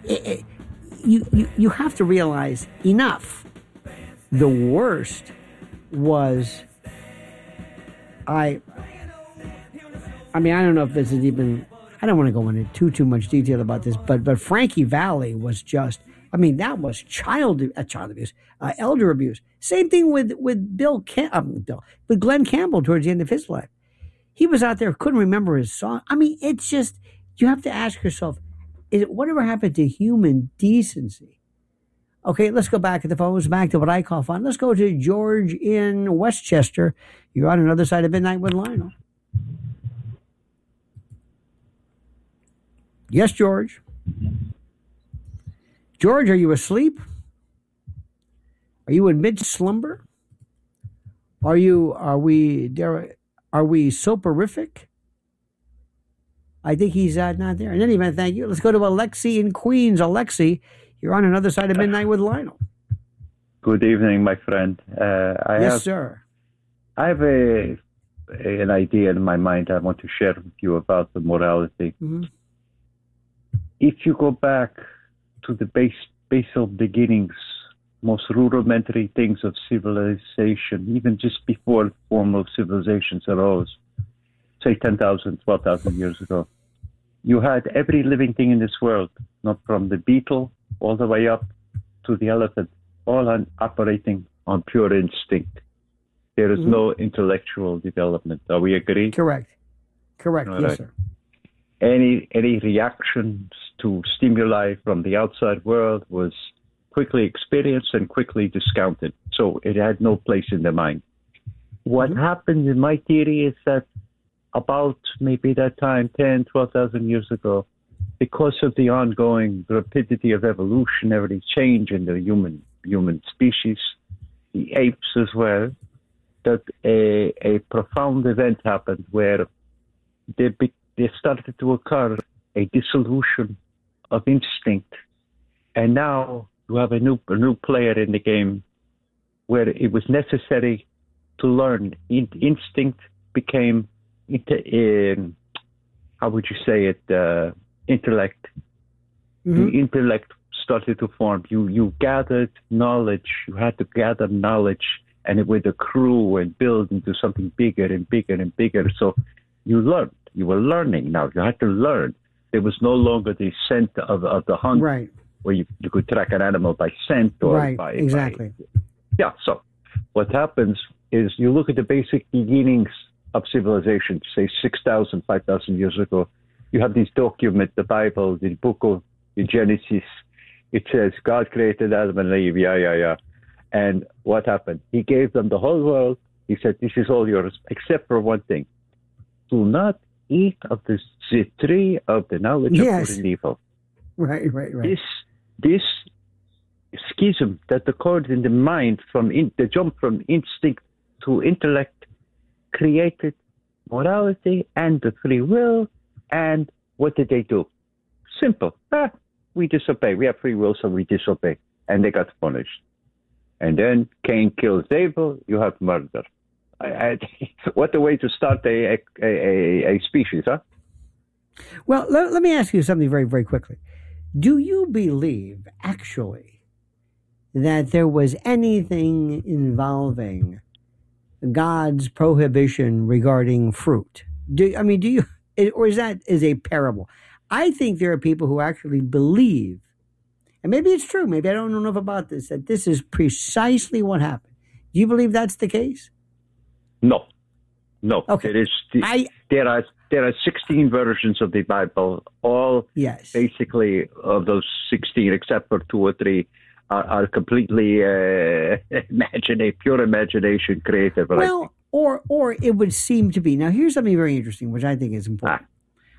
you have to realize enough. The worst was I mean, I don't know if this is even, I don't want to go into too much detail about this, but Frankie Valli was just, I mean, that was child abuse, elder abuse. Same thing with with Glenn Campbell towards the end of his life. He was out there, couldn't remember his song. I mean, it's just, you have to ask yourself, whatever happened to human decency? Okay, let's go back to the phones, back to what I call fun. Let's go to George in Westchester. You're on another side of midnight with Lionel. Yes, George. George, are you asleep? Are you in mid slumber? Are we soporific? I think he's not there. In any event, thank you. Let's go to Alexi in Queens. Alexi, you're on another side of midnight with Lionel. Good evening, my friend. Yes, sir. I have an idea in my mind I want to share with you about the morality. Mm-hmm. If you go back to the basal beginnings, most rudimentary things of civilization, even just before formal civilizations arose, say 10,000, 12,000 years ago, you had every living thing in this world, not from the beetle all the way up to the elephant, all operating on pure instinct. There is no intellectual development. Are we agreed? Correct. All yes, right. Sir. Any reactions to stimuli from the outside world was quickly experienced and quickly discounted. So it had no place in the mind. What happened in my theory is that about maybe that time, 10, 12,000 years ago, because of the ongoing rapidity of evolutionary change in the human species, the apes as well, that a profound event happened where there started to occur a dissolution of instinct. And now you have a new player in the game where it was necessary to learn. Instinct became, how would you say it, intellect. The intellect started to form. You gathered knowledge. You had to gather knowledge and it would accrue and build into something bigger and bigger and bigger. So you learned. You were learning now. You had to learn. There was no longer the scent of the hunt, right, where you could track an animal by scent or right, by... exactly. Yeah, so what happens is you look at the basic beginnings of civilization, say 6,000, 5,000 years ago. You have these documents, the Bible, the book of the Genesis. It says God created Adam and Eve, yeah. And what happened? He gave them the whole world. He said, this is all yours, except for one thing. Do not eat of the tree of the knowledge of good and evil. Right. This schism that occurred in the mind from the jump from instinct to intellect created morality and the free will. And what did they do? Simple. We disobey. We have free will, so we disobey. And they got punished. And then Cain kills Abel. You have murder. What a way to start a species, huh? Well, let me ask you something very, very quickly. Do you believe, actually, that there was anything involving God's prohibition regarding fruit? Do you, or is that a parable? I think there are people who actually believe, and maybe it's true, maybe I don't know enough about this, that this is precisely what happened. Do you believe that's the case? No. Okay. There are 16 versions of the Bible. All basically of those 16, except for 2 or 3, are completely pure imagination created. Well, or it would seem to be. Now, here's something very interesting, which I think is important.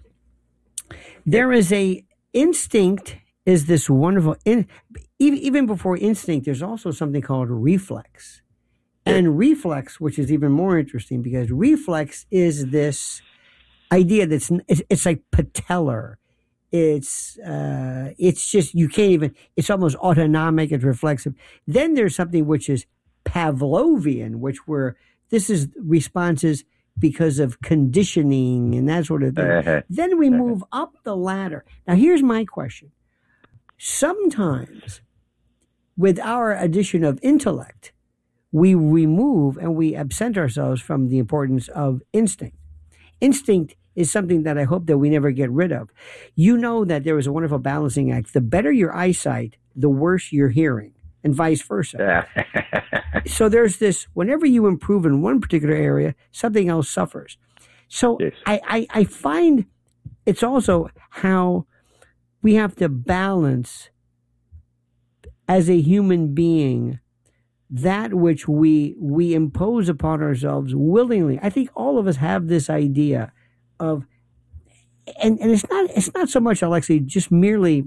There is a instinct. Is this wonderful? Even before instinct, there's also something called reflex. And reflex, which is even more interesting, because reflex is this idea it's like patellar. It's just, you can't even, it's almost autonomic, it's reflexive. Then there's something which is Pavlovian, this is responses because of conditioning and that sort of thing. Then we move up the ladder. Now, here's my question. sometimes with our addition of intellect, we remove and we absent ourselves from the importance of instinct. Instinct is something that I hope that we never get rid of. You know that there is a wonderful balancing act. The better your eyesight, the worse your hearing, and vice versa. So there's this, whenever you improve in one particular area, something else suffers. So yes. I find it's also how we have to balance as a human being that which we impose upon ourselves willingly. I think all of us have this idea of, and it's not so much, Alexei, just merely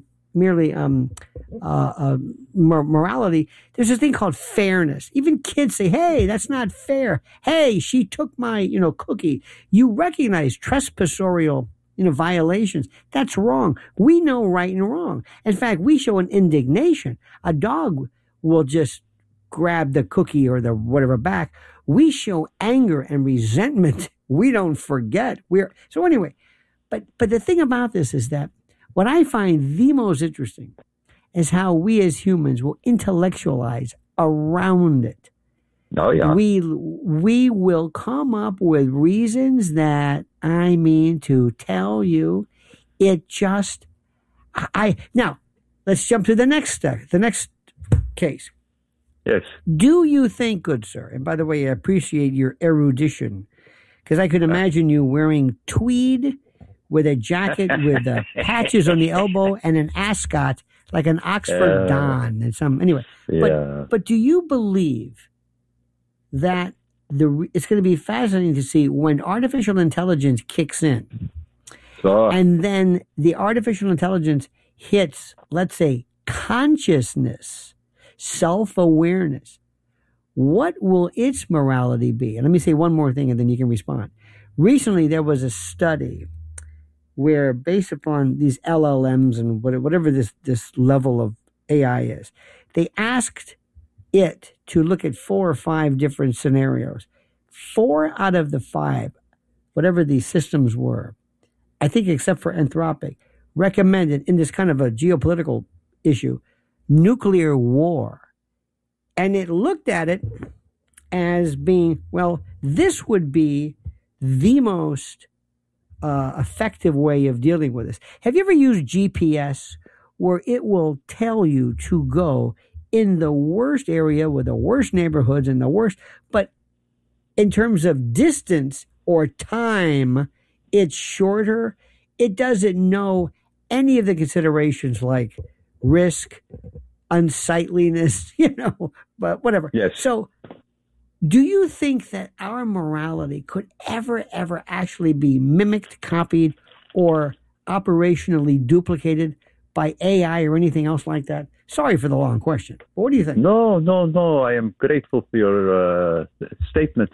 morality. There's this thing called fairness. Even kids say, "Hey, that's not fair. Hey, she took my cookie." You recognize trespassorial violations. That's wrong. We know right and wrong. In fact, we show an indignation. A dog will just grab the cookie or the whatever back. We show anger and resentment. We don't forget. So anyway, but the thing about this is that what I find the most interesting is how we as humans will intellectualize around it. Oh yeah. We will come up with reasons that, I mean, to tell you, it just now let's jump to the next step, the next case. Yes. Do you think, good sir, and by the way, I appreciate your erudition, because I could imagine you wearing tweed with a jacket with patches on the elbow and an ascot like an Oxford Don and some. Anyway, but do you believe that it's going to be fascinating to see when artificial intelligence kicks in, and then the artificial intelligence hits, let's say, consciousness, self-awareness, what will its morality be? And let me say one more thing and then you can respond. Recently, there was a study where, based upon these LLMs and whatever this level of AI is, they asked it to look at 4 or 5 different scenarios. 4 out of the 5, whatever these systems were, I think except for Anthropic, recommended in this kind of a geopolitical issue, nuclear war. And it looked at it as being, well, this would be the most effective way of dealing with this. Have you ever used GPS where it will tell you to go in the worst area with the worst neighborhoods and the worst, but in terms of distance or time, it's shorter. It doesn't know any of the considerations like risk, unsightliness, but whatever. Yes. So do you think that our morality could ever actually be mimicked, copied, or operationally duplicated by AI or anything else like that? Sorry for the long question, but what do you think? No. I am grateful for your statements.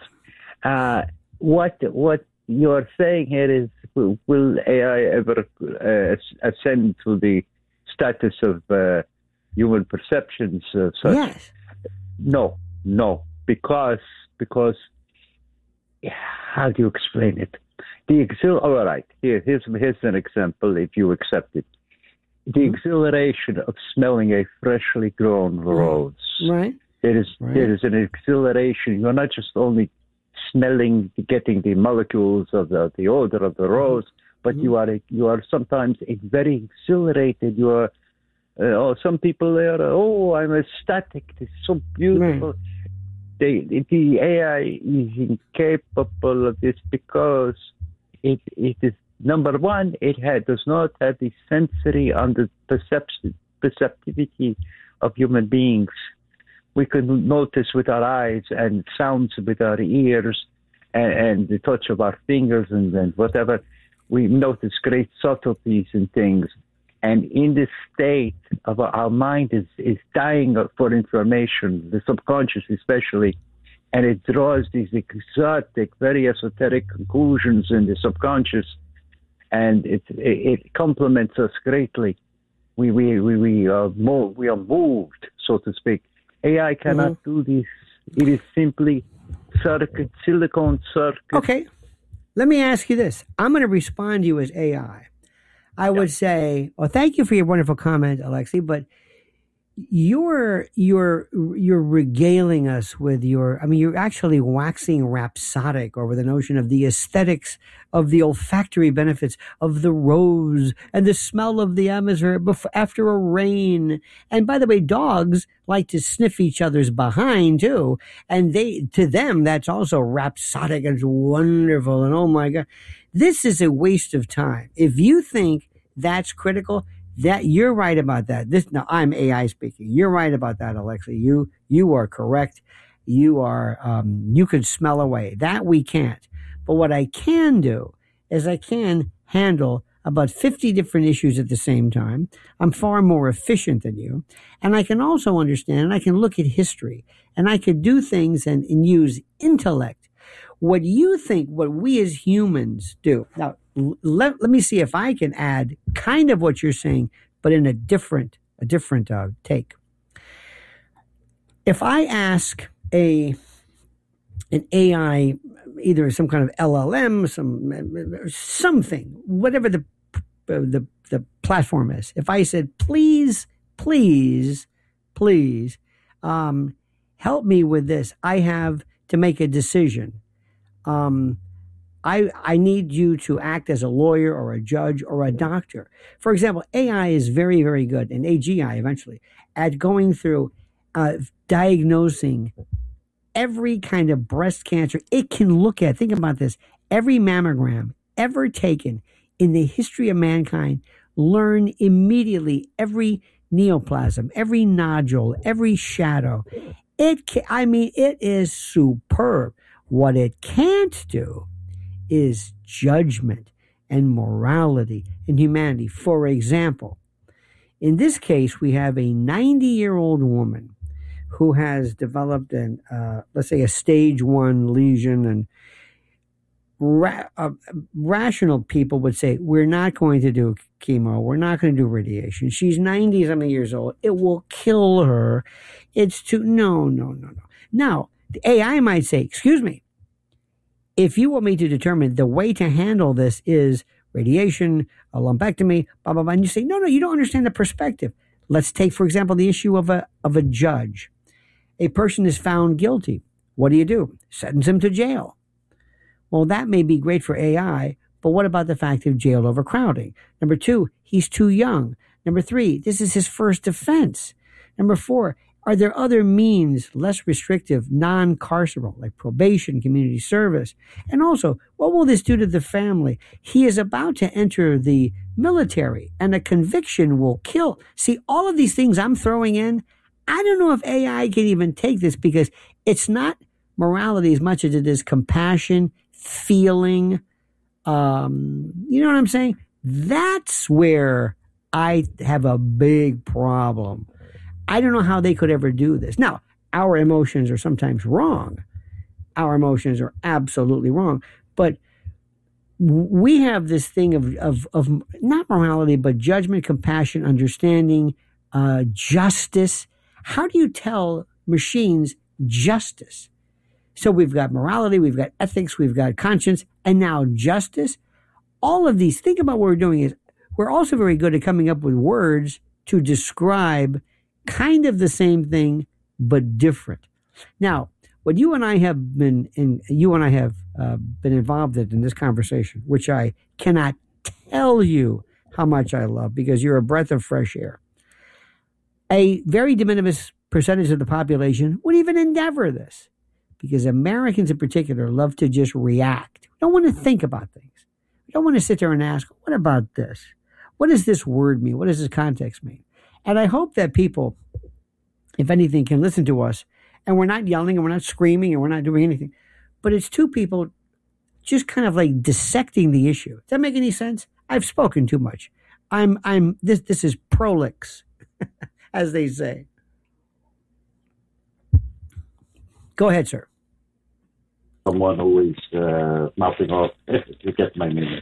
What you're saying here is, will AI ever ascend to the status of human perceptions of such? Yes. No, because how do you explain it? All right, here's an example, if you accept it. The exhilaration of smelling a freshly grown rose. Right. There is an exhilaration. You're not just only smelling, getting the molecules of the odor of the rose, but you are sometimes very exhilarated. You are. Some people are. I'm ecstatic. It's so beautiful. Right. The AI is incapable of this because it is, number one, does not have the sensory and the perceptivity of human beings. We can notice with our eyes and sounds with our ears and the touch of our fingers and whatever. We notice great subtleties in things. And in this state of our mind is dying for information, the subconscious especially, and it draws these exotic, very esoteric conclusions in the subconscious, and it complements us greatly. We are moved, so to speak. AI cannot do this. It is simply silicon circuit. Okay, let me ask you this. I'm going to respond to you as AI. I would say, well, thank you for your wonderful comment, Alexei, but you're regaling us with you're actually waxing rhapsodic over the notion of the aesthetics of the olfactory benefits of the rose and the smell of the atmosphere after a rain. And by the way, dogs like to sniff each other's behind too. And to them, that's also rhapsodic and it's wonderful. And oh my God, this is a waste of time. If you think that's critical, that you're right about that. Now I'm AI speaking. You're right about that, Alexei. You are correct. You can smell away. That we can't. But what I can do is I can handle about 50 different issues at the same time. I'm far more efficient than you. And I can also understand, and I can look at history, and I could do things and use intellect. What you think, what we as humans do. Now, let me see if I can add kind of what you're saying, but in a different take. If I ask an AI, either some kind of LLM, something, whatever the platform is, if I said, please, help me with this, I have to make a decision. I need you to act as a lawyer or a judge or a doctor. For example, AI is very, very good, and AGI eventually, at going through diagnosing every kind of breast cancer. It can look at, think about this, every mammogram ever taken in the history of mankind, learn immediately every neoplasm, every nodule, every shadow. It is superb. What it can't do is judgment and morality and humanity. For example, in this case, we have a 90-year-old woman who has developed let's say a stage 1 lesion, and rational people would say, we're not going to do chemo. We're not going to do radiation. She's 90-something years old. It will kill her. It's no. Now, the AI might say, excuse me, if you want me to determine the way to handle this is radiation, a lumpectomy, blah, blah, blah, and you say, no, you don't understand the perspective. Let's take, for example, the issue of a judge. A person is found guilty. What do? Sentence him to jail. Well, that may be great for AI, but what about the fact of jail overcrowding? Number 2, he's too young. Number 3, this is his first offense. Number 4, are there other means, less restrictive, non-carceral, like probation, community service? And also, what will this do to the family? He is about to enter the military, and a conviction will kill. See, all of these things I'm throwing in, I don't know if AI can even take this, because it's not morality as much as it is compassion, feeling. You know what I'm saying? That's where I have a big problem. I don't know how they could ever do this. Now, our emotions are sometimes wrong. Our emotions are absolutely wrong. But we have this thing of not morality, but judgment, compassion, understanding, justice. How do you tell machines justice? So we've got morality, we've got ethics, we've got conscience, and now justice. All of these, think about what we're doing is we're also very good at coming up with words to describe kind of the same thing, but different. Now, what you and I have been involved in this conversation, which I cannot tell you how much I love, because you're a breath of fresh air. A very de minimis percentage of the population would even endeavor this, because Americans in particular love to just react. We don't want to think about things. We don't want to sit there and ask, what about this? What does this word mean? What does this context mean? And I hope that people, if anything, can listen to us, and we're not yelling and we're not screaming and we're not doing anything, but it's two people just kind of like dissecting the issue. Does that make any sense? I've spoken too much. This is prolix, as they say. Go ahead, sir. Someone who is mouthing off, you get my meaning.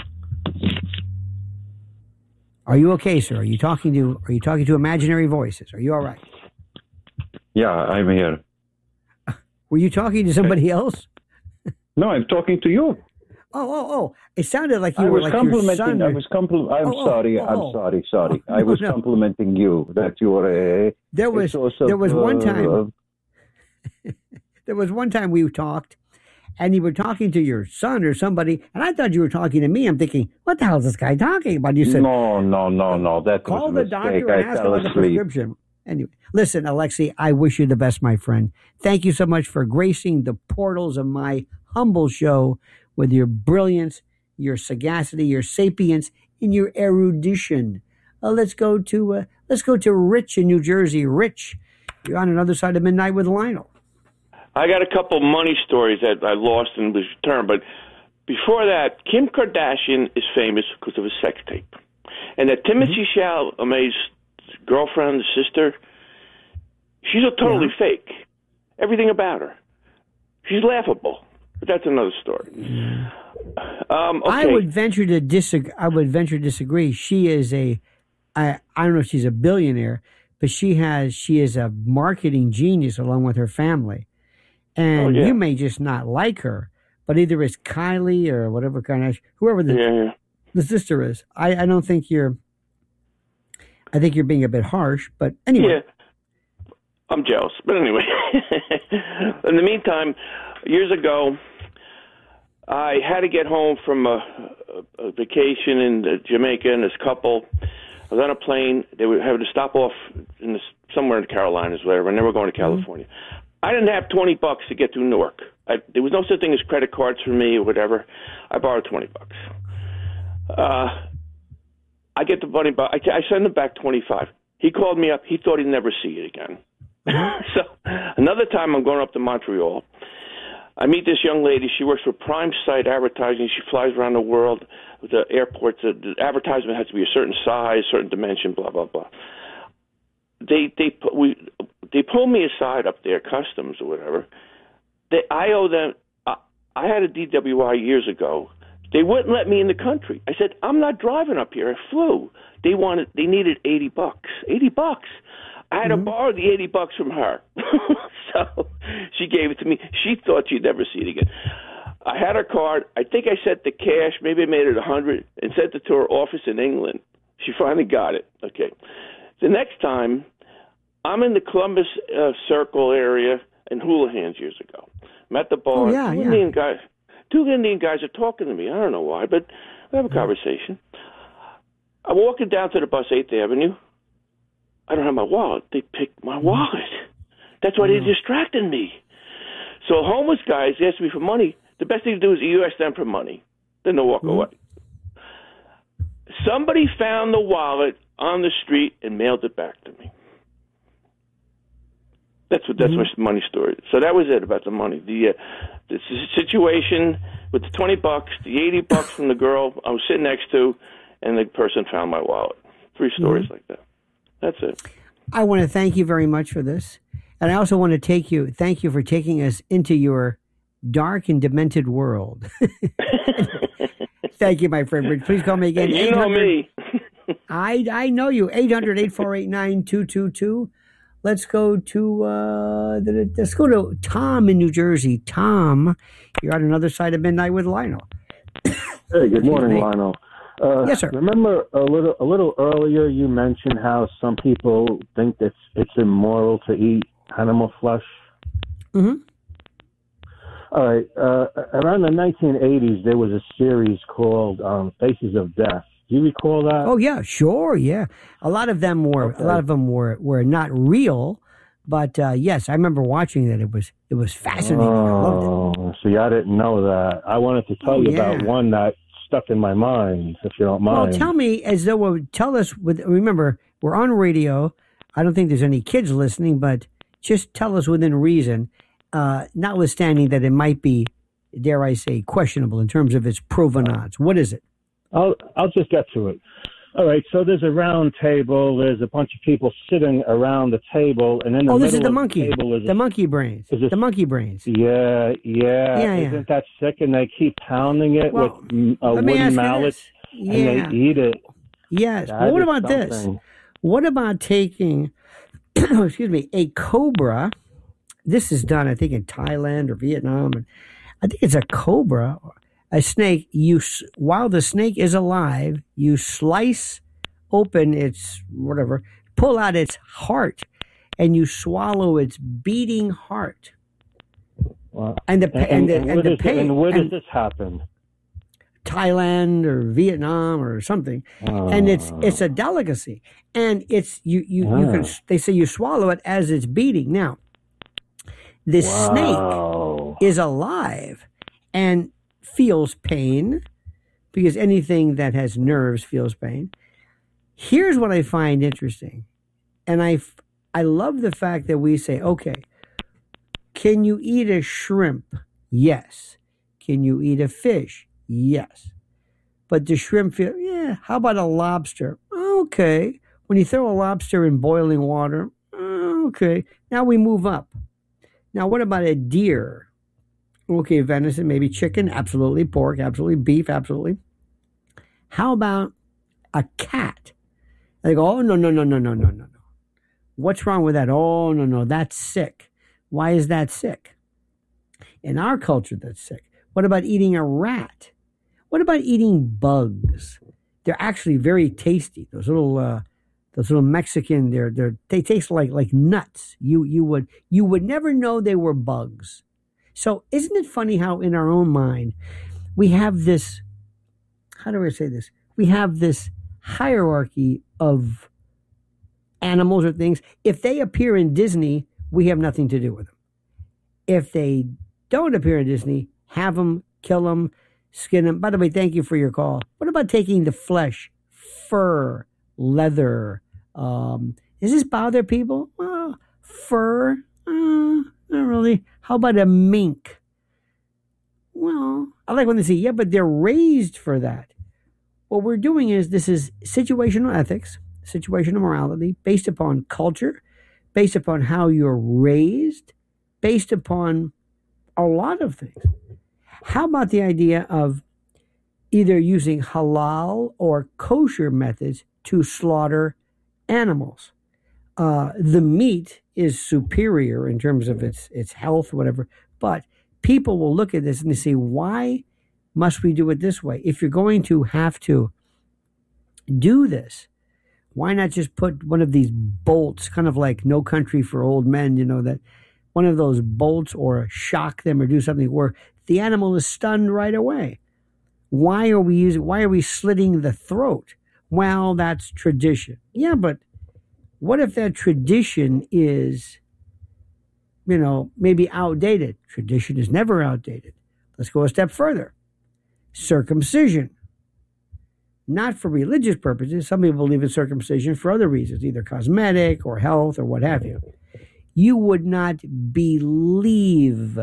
Are you okay, sir? Are you talking to imaginary voices? Are you all right? Yeah, I'm here. Were you talking to somebody else? No, I'm talking to you. Oh! It sounded like you I were was like your complimenting. son. I was I'm Oh, sorry. oh, I'm oh. sorry. I was no. complimenting you that you are a. There was source of, one time. There was one time we talked, and you were talking to your son or somebody, and I thought you were talking to me. I'm thinking, what the hell is this guy talking about? You said, no. That call was a the mistake. doctor and I ask fell about the asleep. prescription. Anyway, listen, Alexi, I wish you the best, my friend. Thank you so much for gracing the portals of my humble show with your brilliance, your sagacity, your sapience, and your erudition. Let's go to Rich in New Jersey. Rich, you're on another side of midnight with Lionel. I got a couple money stories that I lost and was returned, but before that, Kim Kardashian is famous because of a sex tape. And that Timothy Chalamet's girlfriend, sister, she's totally fake. Everything about her. She's laughable. But that's another story. Okay. I would venture to disagree. She is I don't know if she's a billionaire, but she is a marketing genius along with her family. And you may just not like her, but either it's Kylie or whatever whoever the sister is. I don't think I think you're being a bit harsh, but anyway. Yeah, I'm jealous. But anyway, in the meantime, years ago, I had to get home from a vacation in Jamaica, and this couple, I was on a plane. They were having to stop off somewhere in the Carolinas, whatever, and they were going to California. I didn't have $20 to get to Newark. There was no such thing as credit cards for me or whatever. I borrowed $20. I get the money back. I send him back $25. He called me up. He thought he'd never see it again. So another time I'm going up to Montreal. I meet this young lady. She works for Prime Site Advertising. She flies around the world with the airports. The advertisement has to be a certain size, certain dimension, blah, blah, blah. They pull me aside up there, customs or whatever. I owe them. I had a DWI years ago. They wouldn't let me in the country. I said, I'm not driving up here. I flew. They needed $80. $80. I had to borrow the $80 from her. So she gave it to me. She thought she'd never see it again. I had her card. I think I sent the cash. Maybe I made it $100 and sent it to her office in England. She finally got it. Okay. The next time, I'm in the Columbus Circle area in Houlihan's years ago. I'm at the bar. Two Indian guys are talking to me. I don't know why, but we have a conversation. I'm walking down to the bus, 8th Avenue. I don't have my wallet. They picked my wallet. That's why they distracted me. So homeless guys ask me for money. The best thing to do is you ask them for money. Then they'll walk away. Somebody found the wallet on the street and mailed it back to me. That's my money story. So that was it about the money. The situation with the $20, the $80 from the girl I was sitting next to, and the person found my wallet. 3 stories like that. That's it. I want to thank you very much for this. And I also want to thank you for taking us into your dark and demented world. Thank you, my friend. Please call me again. You know me. I know you. 800-848-9222. Let's go to Tom in New Jersey. Tom, you're on another side of midnight with Lionel. Hey, good morning, Lionel. Yes, sir. Remember a little earlier you mentioned how some people think that it's immoral to eat animal flesh? Mm-hmm. All right. Around the 1980s, there was a series called Faces of Death. Do you recall that? Oh yeah, sure, yeah. A lot of them were not real, but yes, I remember watching that. It was fascinating. I loved it. See, I didn't know that. I wanted to tell you about one that stuck in my mind, if you don't mind. Well, tell me tell us. Remember, we're on radio. I don't think there's any kids listening, but just tell us within reason, notwithstanding that it might be, dare I say, questionable in terms of its provenance. What is it? I'll just get to it. All right, so there's a round table. There's a bunch of people sitting around the table, and in the this is middle the of the table is the monkey brains. The monkey brains. Yeah. Isn't that sick? And they keep pounding it with wooden mallets, and they eat it. Yes. Well, what about this? What about taking, a cobra? This is done, I think, in Thailand or Vietnam. And I think it's a cobra. a snake, while the snake is alive, you slice open its whatever, pull out its heart, and you swallow its beating heart. Wow. And the pain. And where does this happen? Thailand or Vietnam or something, and it's a delicacy, and it's you can, they say you swallow it as it's beating. Now, this snake is alive and feels pain, because anything that has nerves feels pain. Here's what I find interesting, and I love the fact that we say, okay, can you eat a shrimp? Yes. Can you eat a fish? Yes. But the shrimp feel, yeah, how about a lobster? Okay. When you throw a lobster in boiling water, okay. Now we move up. Now what about a deer? Okay, venison, maybe chicken, absolutely. Pork, absolutely. Beef, absolutely. How about a cat? They go, oh, no. What's wrong with that? Oh, no, that's sick. Why is that sick? In our culture, that's sick. What about eating a rat? What about eating bugs? They're actually very tasty. Those little Mexican, they taste like nuts. You would never know they were bugs. So isn't it funny how in our own mind we have this, how do I say this? We have this hierarchy of animals or things. If they appear in Disney, we have nothing to do with them. If they don't appear in Disney, have them, kill them, skin them. By the way, thank you for your call. What about taking the flesh, fur, leather? Does this bother people? Well, fur? Not really. How about a mink? Well, I like when they say, yeah, but they're raised for that. What we're doing is, this is situational ethics, situational morality, based upon culture, based upon how you're raised, based upon a lot of things. How about the idea of either using halal or kosher methods to slaughter animals? The meat is superior in terms of its health, whatever, but people will look at this and they say, why must we do it this way? If you're going to have to do this, why not just put one of these bolts, kind of like No Country for Old Men, that one of those bolts, or shock them or do something where the animal is stunned right away? Why are we slitting the throat? Well, that's tradition. Yeah, but what if that tradition is, maybe outdated? Tradition is never outdated. Let's go a step further. Circumcision. Not for religious purposes. Some people believe in circumcision for other reasons, either cosmetic or health or what have you. You would not believe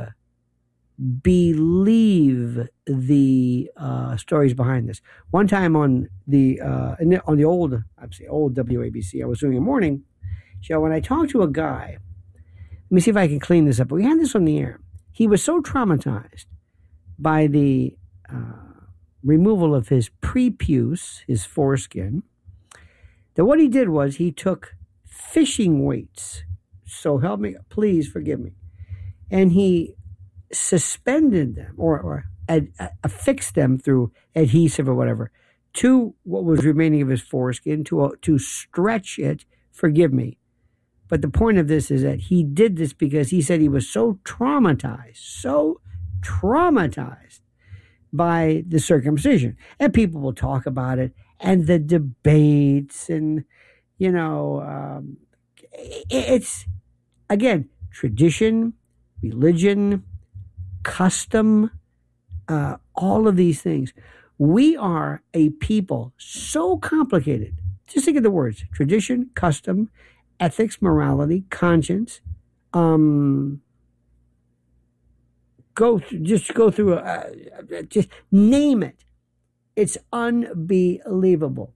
the stories behind this. One time on the old WABC, I was doing a morning show, and I talked to a guy. Let me see if I can clean this up. We had this on the air. He was so traumatized by the removal of his prepuce, his foreskin, that what he did was he took fishing weights. So help me, please forgive me. And he suspended them or affixed them through adhesive or whatever to what was remaining of his foreskin to stretch it. Forgive me. But the point of this is that he did this because he said he was so traumatized by the circumcision. And people will talk about it and the debates and, it's, again, tradition, religion, custom, all of these things. We are a people so complicated. Just think of the words: tradition, custom, ethics, morality, conscience. Just name it. It's unbelievable.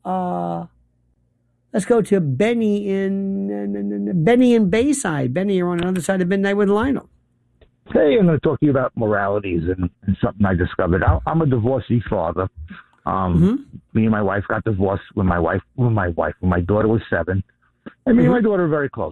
Let's go to Benny in Bayside. Benny, you're on another side of midnight with Lionel. Hey, I'm going to talk to you about moralities and something I discovered. I'm a divorcee father. Me and my wife got divorced when my daughter was 7. And me and my daughter were very close.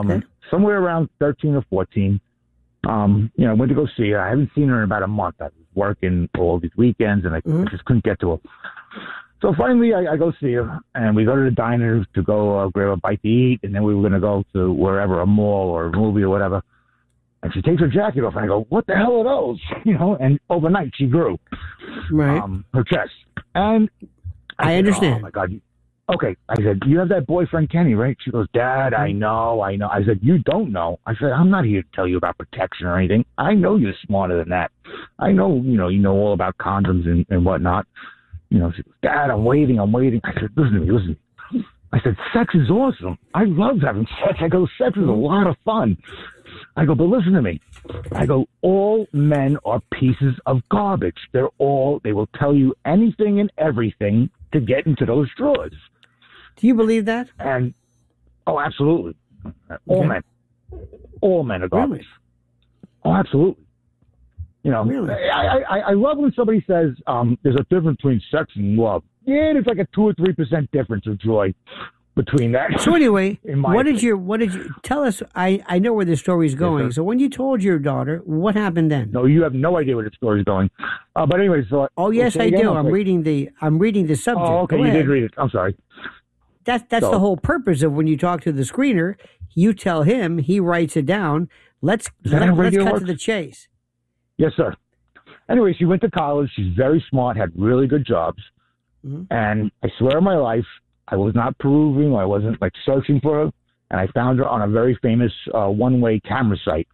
Somewhere around 13 or 14. I went to go see her. I haven't seen her in about a month. I was working all these weekends, and I just couldn't get to her. So finally, I go see her, and we go to the diner to go grab a bite to eat, and then we were going to go to wherever, a mall or a movie or whatever. And she takes her jacket off, and I go, "What the hell are those?" And overnight she grew, her chest. And I understand. Oh my God. Okay, I said, "You have that boyfriend Kenny, right?" She goes, "Dad, I know." I said, "You don't know." I said, "I'm not here to tell you about protection or anything. I know you're smarter than that. I know, you know all about condoms and whatnot." She goes, "Dad, I'm waiting. I said, listen to me. I said, sex is awesome. I love having sex. I go, sex is a lot of fun. I go, but listen to me. I go, all men are pieces of garbage. They will tell you anything and everything to get into those drawers." Do you believe that? And, oh, absolutely. All men are garbage. Really? Oh, absolutely. Really? I love when somebody says there's a difference between sex and love. Yeah, there's like a 2 or 3% difference of joy between that. So anyway, what did you tell us? I know where the story's going. So when you told your daughter, what happened then? No, you have no idea where the story's going. But anyway, so yes, I do. I'm reading the subject. Oh, okay, you did read it. I'm sorry. That's the whole purpose of when you talk to the screener. You tell him, he writes it down. Let's cut to the chase. Yes, sir. Anyway, she went to college. She's very smart, had really good jobs. And I swear on my life, I was not perusing. I wasn't searching for her. And I found her on a very famous one-way camera site,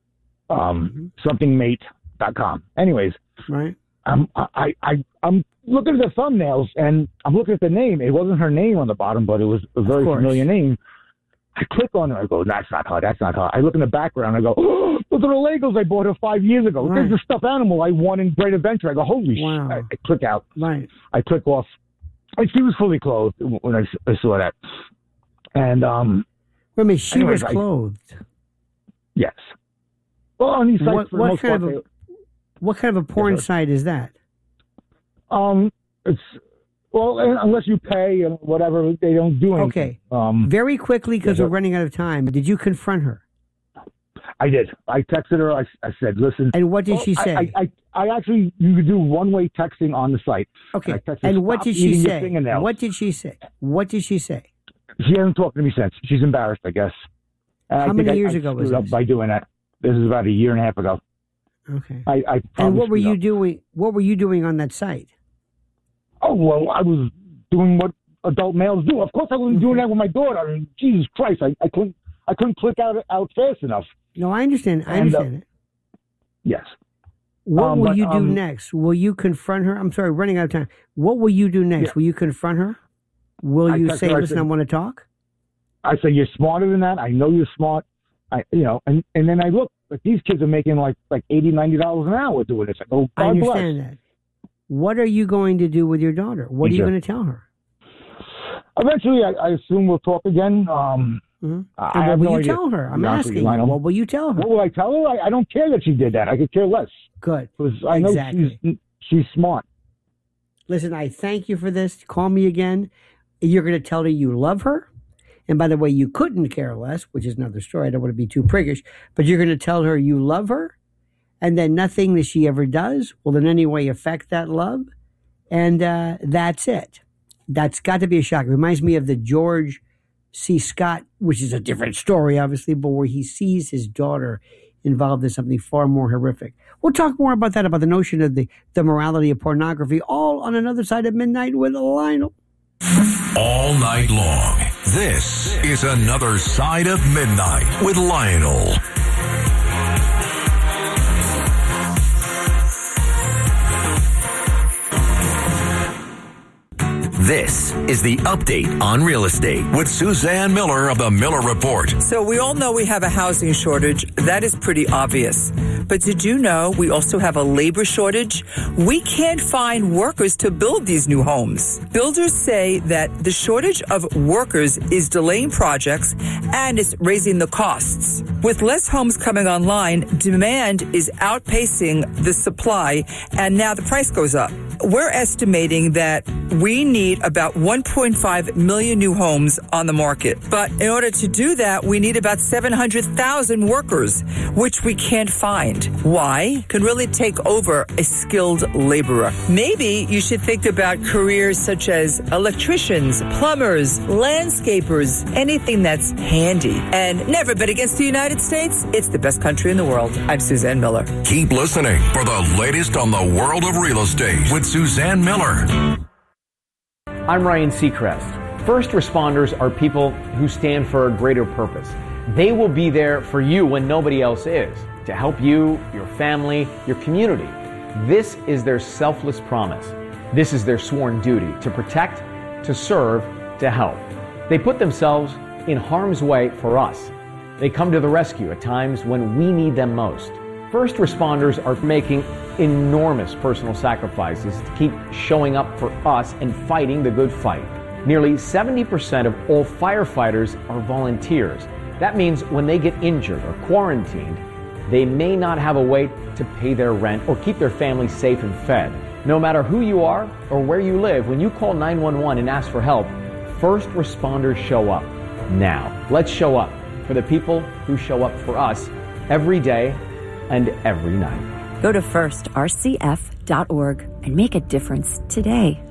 somethingmate.com. Anyways, right. I'm looking at the thumbnails, and I'm looking at the name. It wasn't her name on the bottom, but it was a very familiar name. I click on her. I go, that's not her. I look in the background. I go, oh, look at the Legos I bought her 5 years ago. There's the stuffed animal I won in Great Adventure. I go, holy shit. I click out. Right. I click off. And she was fully clothed when I saw that. And, she was clothed? Yes. Well, on these sites, what kind of a porn site is that? It's... Well, unless you pay and whatever, they don't do anything. Okay. Very quickly, because we're running out of time, did you confront her? I did. I texted her. I said, listen. And what did she say? I actually, you could do one-way texting on the site. Okay. And what did she say? What did she say? She hasn't talked to me since. She's embarrassed, I guess. How many years ago was this? By doing that. This is about a year and a half ago. Okay. And what were you doing? What were you doing on that site? Oh, well, I was doing what adult males do. Of course I wasn't doing that with my daughter. I mean, Jesus Christ, I couldn't click out fast enough. No, I understand. I understand it. Yes. What will you do next? Will you confront her? I'm sorry, running out of time. What will you do next? Yeah. Will you confront her? Will you say, listen, I want to talk? I say, you're smarter than that. I know you're smart. And then I look, like these kids are making like $80, $90 an hour doing this. I go, God I understand that. What are you going to do with your daughter? What are you going to tell her? Eventually, I assume we'll talk again. What will you tell her? I'm asking. What will you tell her? What will I tell her? I don't care that she did that. I could care less. Good. Because I know she's smart. Listen, I thank you for this. Call me again. You're going to tell her you love her. And by the way, you couldn't care less, which is another story. I don't want to be too priggish. But you're going to tell her you love her. And then nothing that she ever does will in any way affect that love. And that's it. That's got to be a shock. It reminds me of the George C. Scott, which is a different story, obviously, but where he sees his daughter involved in something far more horrific. We'll talk more about that, about the notion of the morality of pornography, all on Another Side of Midnight with Lionel. All night long, this is Another Side of Midnight with Lionel. This is the Update on Real Estate with Suzanne Miller of the Miller Report. So we all know we have a housing shortage. That is pretty obvious. But did you know we also have a labor shortage? We can't find workers to build these new homes. Builders say that the shortage of workers is delaying projects and it's raising the costs. With less homes coming online, demand is outpacing the supply, and now the price goes up. We're estimating that we need about 1.5 million new homes on the market. But in order to do that, we need about 700,000 workers, which we can't find. Why? Can really take over a skilled laborer. Maybe you should think about careers such as electricians, plumbers, landscapers, anything that's handy. And never bet against the United States. It's the best country in the world. I'm Suzanne Miller. Keep listening for the latest on the world of real estate with Suzanne Miller. I'm Ryan Seacrest. First responders are people who stand for a greater purpose. They will be there for you when nobody else is, to help you, your family, your community. This is their selfless promise. This is their sworn duty to protect, to serve, to help. They put themselves in harm's way for us. They come to the rescue at times when we need them most. First responders are making enormous personal sacrifices to keep showing up for us and fighting the good fight. Nearly 70% of all firefighters are volunteers. That means when they get injured or quarantined, they may not have a way to pay their rent or keep their family safe and fed. No matter who you are or where you live, when you call 911 and ask for help, first responders show up. Now, let's show up for the people who show up for us every day and every night. Go to firstrcf.org and make a difference today.